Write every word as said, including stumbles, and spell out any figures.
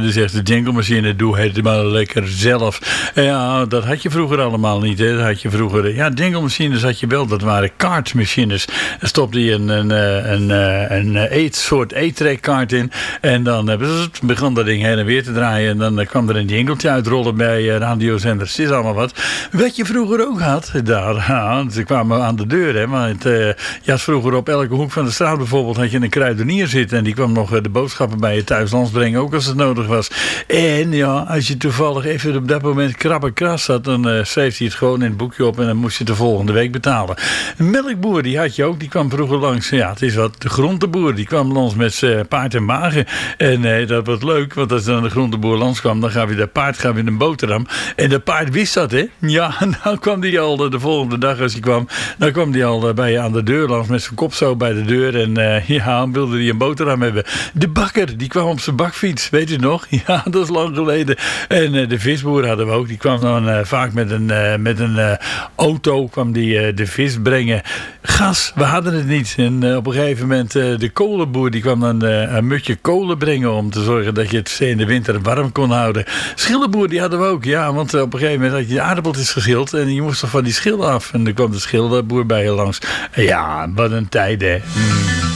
die zegt de jingle-machine, doe het maar lekker zelf. En ja, dat had je vroeger allemaal niet. Hè. Dat had je vroeger, ja, jingle-machines had je wel. Dat waren kaartmachines. Daar stopte je een, een, een, een, een eet, soort e-trekkaart in. En dan begon dat ding heen en weer te draaien. En dan kwam er een jingletje uitrollen bij radiozenders. Het is allemaal wat. Wat je vroeger ook had, daar, ja, ze kwamen aan de deur. Hè, maar het, uh, je had vroeger op elke hoek van de straat bijvoorbeeld had je een kruidenier zitten. En die kwam nog uh, de boodschappen bij je thuis langs brengen, ook als het nodig was. En ja, als je toevallig even op dat moment krabbe kras had, dan uh, schreef hij het gewoon in het boekje op en dan moest je het de volgende week betalen. Een melkboer, die had je ook, die kwam vroeger langs. Ja, het is wat, de groenteboer, die kwam langs met zijn paard en wagen. En uh, dat was leuk, want als dan de groenteboer langs kwam, dan gaf je dat paard gaf je een boterham. En dat paard wist dat, hè? Ja, nou kwam die al de volgende dag als hij kwam, dan kwam die al bij je aan de deur langs met zijn kop zo bij de deur. En uh, ja, wilde hij een boterham hebben. De bakker, die kwam op zijn bakfiets, weet je nog? Ja, dat is lang geleden. En uh, de visboer hadden we ook. Die kwam dan uh, vaak met een, uh, met een uh, auto, kwam die uh, de vis brengen. Gas, we hadden het niet. En uh, op een gegeven moment, uh, de kolenboer, die kwam dan uh, een mutje kolen brengen om te zorgen dat je het in de winter warm kon houden. Schillenboer, die hadden we ook. Ja, want uh, op een gegeven moment had je de aardappeltjes geschild en je moest toch van die schil af. En dan kwam de schilderboer bij je langs. Ja, wat een tijd, hè. Hmm.